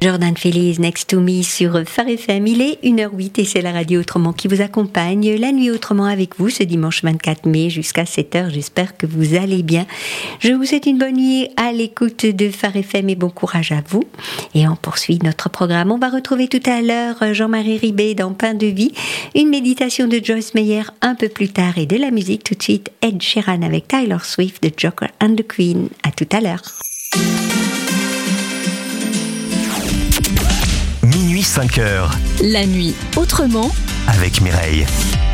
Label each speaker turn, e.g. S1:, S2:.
S1: Jordan Feliz, Next to Me sur Phare FM. Il est 1h08 et c'est la radio Autrement qui vous accompagne. La nuit Autrement avec vous ce dimanche 24 mai jusqu'à 7h. J'espère que vous allez bien. Je vous souhaite une bonne nuit à l'écoute de Phare FM et bon courage à vous. Et on poursuit notre programme. On va retrouver tout à l'heure Jean-Marie Ribé dans Pain de Vie, une méditation de Joyce Meyer un peu plus tard et de la musique tout de suite. Ed Sheeran avec Taylor Swift, The Joker and the Queen. À tout à l'heure.
S2: Minuit 5h.
S3: La nuit autrement
S2: avec Mireille.